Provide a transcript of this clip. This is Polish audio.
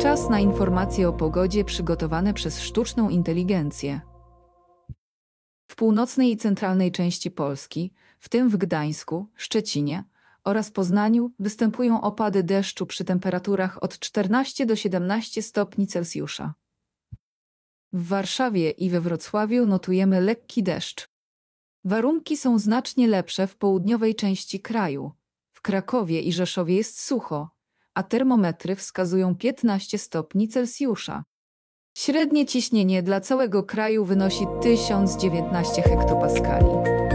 Czas na informacje o pogodzie przygotowane przez sztuczną inteligencję. W północnej i centralnej części Polski, w tym w Gdańsku, Szczecinie oraz Poznaniu, występują opady deszczu przy temperaturach od 14 do 17 stopni Celsjusza. W Warszawie i we Wrocławiu notujemy lekki deszcz. Warunki są znacznie lepsze w południowej części kraju. W Krakowie i Rzeszowie jest sucho, a termometry wskazują 15 stopni Celsjusza. Średnie ciśnienie dla całego kraju wynosi 1019 hektopaskali.